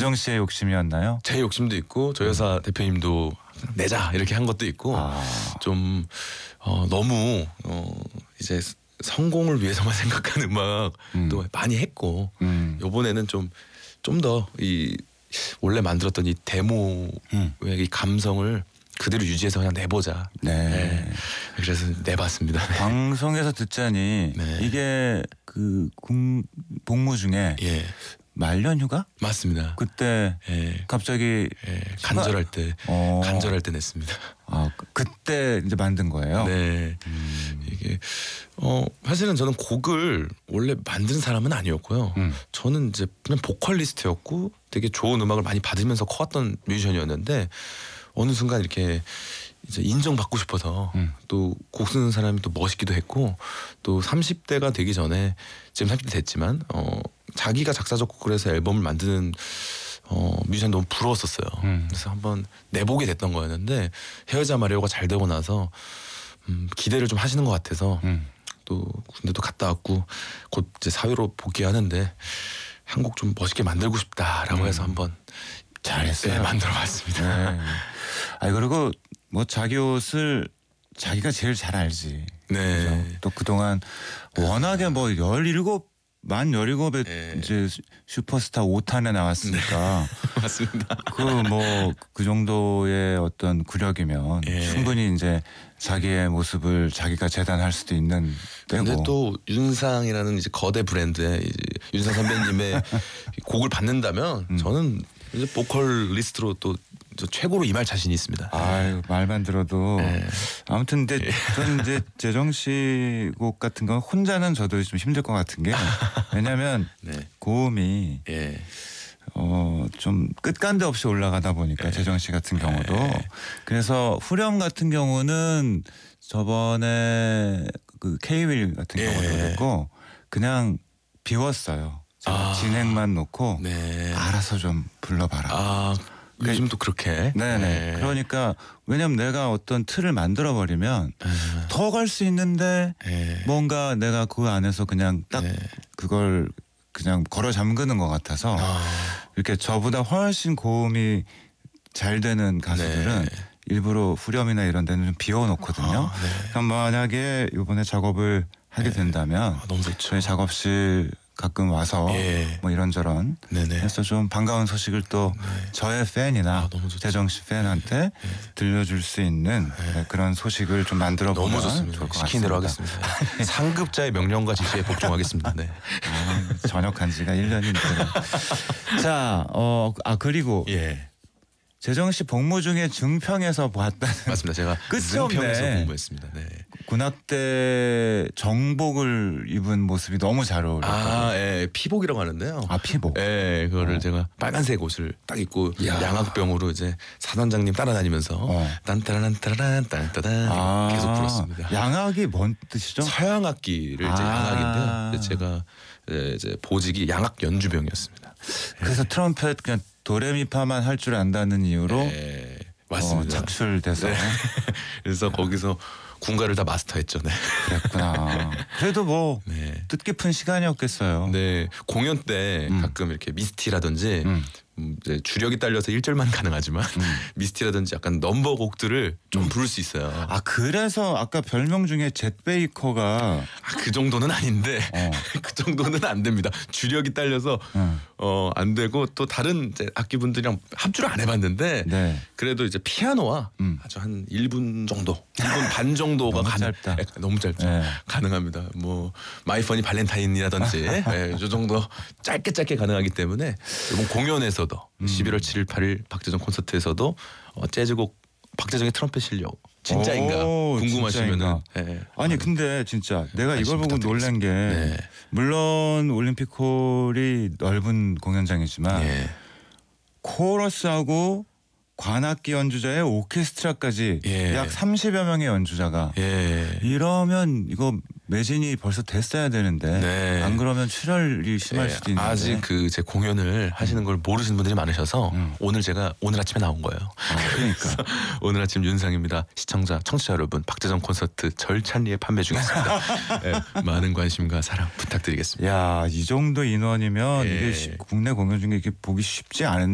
재정 씨의 욕심이었나요? 제 욕심도 있고 저희 회사 대표님도 내자 이렇게 한 것도 있고 좀 너무 이제 성공을 위해서만 생각하는 음악도 많이 했고 이번에는 좀 더 이 원래 만들었던 이 데모의 이 감성을 그대로 유지해서 그냥 내보자. 네. 그래서 내봤습니다. 방송에서 듣자니 네. 이게 그 복무 중에 말년휴가? 맞습니다. 그때 갑자기 간절할 때 냈습니다. 아 그때 이제 만든 거예요? 네. 이게 사실은 저는 곡을 원래 만드는 사람은 아니었고요. 저는 이제 그냥 보컬리스트였고 되게 좋은 음악을 많이 받으면서 커왔던 뮤지션이었는데 어느 순간 이렇게 이제 인정받고 싶어서 또 곡 쓰는 사람이 또 멋있기도 했고 또 30대가 되기 전에 지금 30대 됐지만 자기가 작사 작곡을 해서 앨범을 만드는 뮤지션 너무 부러웠었어요. 그래서 한번 내보게 됐던 거였는데 헤어지자 마리오가 잘 되고 나서 기대를 좀 하시는 것 같아서 또 군대도 갔다 왔고 곧 이제 사회로 복귀하는데 한 곡 좀 멋있게 만들고 싶다라고 해서 한번 잘했어요. 네, 만들어봤습니다. 네. 아 그리고 뭐 자기 옷을 자기가 제일 잘 알지. 네. 그죠? 또 그동안 워낙에 뭐 17에 이제 슈퍼스타 5탄에 나왔으니까 맞습니다. 그 정도의 어떤 구력이면 충분히 이제 자기의 모습을 자기가 재단할 수도 있는 때고. 근데 또 윤상이라는 이제 거대 브랜드의 이제 윤상 선배님의 곡을 받는다면 저는 이제 보컬리스트로 또 최고로 임할 자신이 있습니다. 아유 말만 들어도 아무튼 근데 저는 이제 재정 씨 곡 같은 건 혼자는 저도 좀 힘들 것 같은 게 왜냐하면 고음이 좀 끝간데 없이 올라가다 보니까 재정 씨 같은 경우도 그래서 후렴 같은 경우는 저번에 그 K-윌 같은 경우도 그랬고 그냥 비웠어요. 진행만 놓고 알아서 좀 불러봐라. 요즘도 그렇게. 네네. 그러니까 왜냐면 내가 어떤 틀을 만들어 버리면 더 갈 수 있는데 뭔가 내가 그 안에서 그냥 딱 그걸 그냥 걸어 잠그는 것 같아서 이렇게 저보다 훨씬 고음이 잘 되는 가수들은 일부러 후렴이나 이런 데는 좀 비워놓거든요. 그럼 만약에 이번에 작업을 하게 된다면 너무 좋죠. 저희 작업실 가끔 와서 뭐 이런저런 해서 좀 반가운 소식을 또 저의 팬이나 재정 씨 팬한테 들려줄 수 있는 그런 소식을 좀 만들어 보면 너무 좋습니다. 좋을 것 시킨 대로 같습니다. 하겠습니다. 상급자의 명령과 지시에 복종하겠습니다. 네. 전역한 지가 1년인데. 자, 그리고 재정 씨 복무 중에 증평에서 봤다는. 맞습니다. 제가 끝이 없네. 증평에서 공부했습니다. 네. 군악대 정복을 입은 모습이 너무 잘 어울려요. 피복이라고 하는데요. 피복. 그거를 제가 빨간색 옷을 딱 입고 양악병으로 이제 사단장님 따라다니면서 딴따라란따라란 딴따단 계속 불었습니다. 양악이 뭔 뜻이죠? 서양악기를 이제 양악인데요. 제가 이제 보직이 양악 연주병이었습니다. 그래서 트럼펫 그냥 도레미파만 할 줄 안다는 이유로 맞습니다. 착출돼서 그래서 거기서 군가를 다 마스터했죠. 네. 그랬구나. 그래도 뭐 뜻깊은 시간이었겠어요. 네. 공연 때 가끔 이렇게 미스티라든지 이제 주력이 딸려서 1절만 가능하지만 미스티라든지 약간 넘버 곡들을 좀 부를 수 있어요. 그래서 아까 별명 중에 젯 베이커가 그 정도는 아닌데 그 정도는 안 됩니다. 주력이 딸려서 안 되고 또 다른 이제 악기분들이랑 합주를 안 해봤는데 그래도 이제 피아노와 아주 한 1분 정도, 1분 반 정도가 너무 짧다. 너무 짧죠. 가능합니다. 뭐 마이 퍼니 발렌타인이라든지 이 정도 짧게 가능하기 때문에 이번 공연에서도 11월 7일 8일 박재정 콘서트에서도 재즈곡 박재정의 트럼펫 실력 진짜인가 궁금하시면은 아니 근데 진짜 내가 이걸 보고 놀란 게 물론 올림픽홀이 넓은 공연장이지만 코러스하고 관악기 연주자의 오케스트라까지 약 30여 명의 연주자가 이러면 이거 매진이 벌써 됐어야 되는데 안 그러면 출혈이 심할 수도 있는데 아직 그 제 공연을 하시는 걸 모르시는 분들이 많으셔서 오늘 아침에 나온 거예요. 그러니까 오늘 아침 윤상입니다. 시청자 청취자 여러분 박재정 콘서트 절찬리에 판매 중입니다. 많은 관심과 사랑 부탁드리겠습니다. 야, 이 정도 인원이면 이게 국내 공연 중에 이렇게 보기 쉽지 않은